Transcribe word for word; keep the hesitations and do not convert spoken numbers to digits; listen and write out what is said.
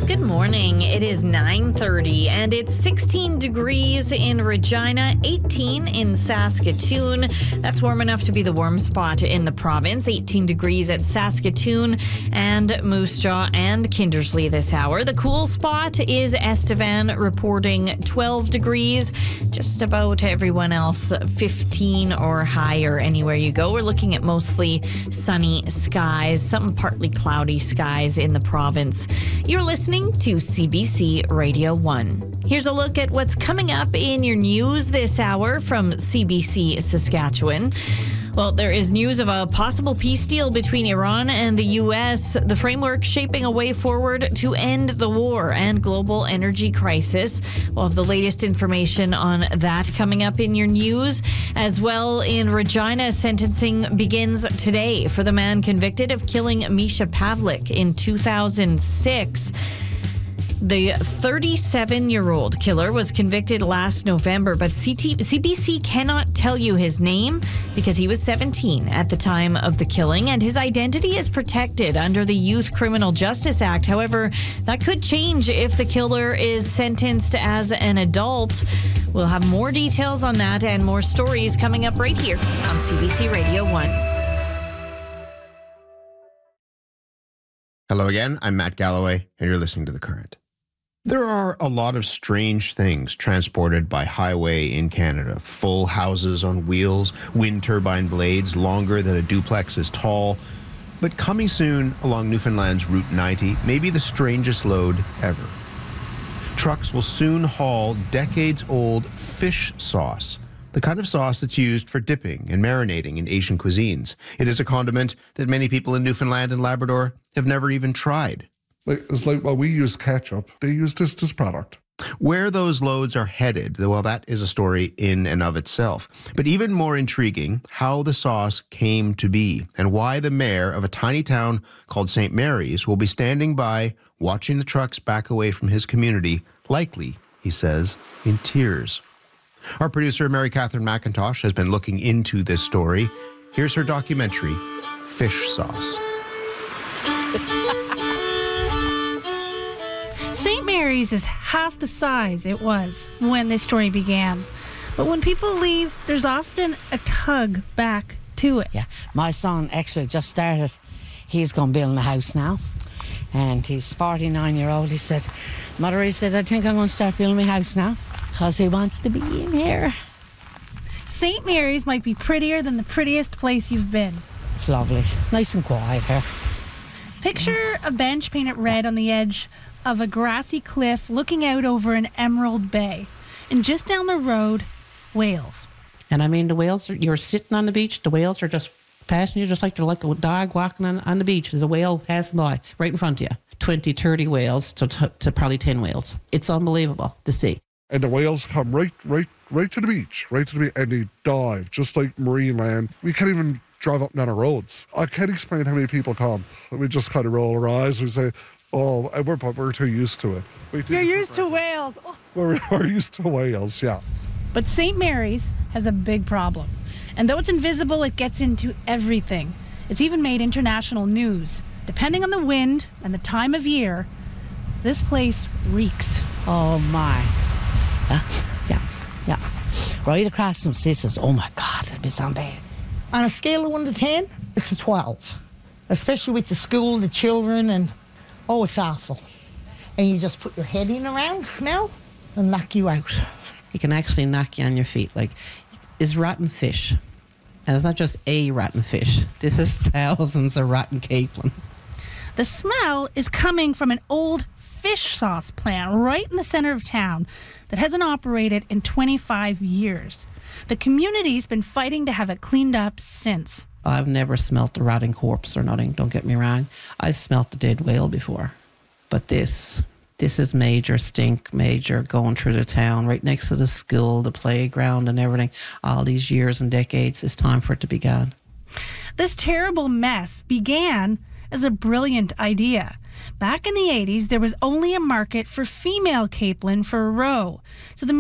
Good morning. It is nine thirty and it's sixteen degrees in Regina, eighteen in Saskatoon. That's warm enough to be the warm spot in the province. eighteen degrees at Saskatoon and Moose Jaw and Kindersley this hour. The cool spot is Estevan, reporting twelve degrees. Just about everyone else fifteen or higher anywhere you go. We're looking at mostly sunny skies, some partly cloudy skies in the province. You're listening to C B C Radio one. Here's a look at what's coming up in your news this hour from C B C Saskatchewan. Well, there is news of a possible peace deal between Iran and the U S, the framework shaping a way forward to end the war and global energy crisis. We'll have the latest information on that coming up in your news. As well, in Regina, sentencing begins today for the man convicted of killing Misha Pavlik in two thousand six. The thirty-seven-year-old killer was convicted last November, but C B C cannot tell you his name because he was seventeen at the time of the killing, and his identity is protected under the Youth Criminal Justice Act. However, that could change if the killer is sentenced as an adult. We'll have more details on that and more stories coming up right here on C B C Radio one. Hello again, I'm Matt Galloway, and you're listening to The Current. There are a lot of strange things transported by highway in Canada. Full houses on wheels, wind turbine blades longer than a duplex is tall. But coming soon along Newfoundland's Route ninety may be the strangest load ever. Trucks will soon haul decades-old fish sauce, the kind of sauce that's used for dipping and marinating in Asian cuisines. It is a condiment that many people in Newfoundland and Labrador have never even tried. Like, it's like, well, we use ketchup. They use this, this product. Where those loads are headed, well, that is a story in and of itself. But even more intriguing, how the sauce came to be and why the mayor of a tiny town called Saint Mary's will be standing by, watching the trucks back away from his community, likely, he says, in tears. Our producer, Mary Catherine McIntosh, has been looking into this story. Here's her documentary, Fish Sauce. Saint Mary's is half the size it was when this story began. But when people leave, there's often a tug back to it. Yeah, my son actually just started. He's going to build a house now. And he's forty-nine year old. He said, Mother, he said, I think I'm going to start building my house now because he wants to be in here. Saint Mary's might be prettier than the prettiest place you've been. It's lovely. Nice and quiet here. Picture a bench painted red on the edge of a grassy cliff looking out over an emerald bay. And just down the road, whales. And I mean, the whales, are, you're sitting on the beach, the whales are just passing you just like you're like a dog walking on, on the beach. There's a whale passing by right in front of you. twenty, thirty whales to, to, to probably ten whales. It's unbelievable to see. And the whales come right, right, right to the beach, right to the beach, and they dive, just like marine land. We can't even drive up none of roads. I can't explain how many people come. We just kind of roll our eyes and say, oh, we're, we're too used to it. We You're used to whales. Oh. We're, we're used to whales, yeah. But Saint Mary's has a big problem. And though it's invisible, it gets into everything. It's even made international news. Depending on the wind and the time of year, this place reeks. Oh, my. Uh, yeah, yeah. Right across from Sisters. Oh, my God, it'd be so bad. On a scale of one to ten, it's a twelve. Especially with the school, the children, and oh, it's awful. And you just put your head in around, smell, and knock you out. It can actually knock you on your feet. Like, it's rotten fish. And it's not just a rotten fish. This is thousands of rotten capelin. The smell is coming from an old fish sauce plant right in the center of town that hasn't operated in twenty-five years. The community's been fighting to have it cleaned up since. I've never smelt a rotting corpse or nothing, don't get me wrong. I smelt the dead whale before. But this, this is major stink, major going through the town, right next to the school, the playground and everything. All these years and decades, it's time for it to be gone. This terrible mess began as a brilliant idea. Back in the eighties, there was only a market for female capelin for a roe. So the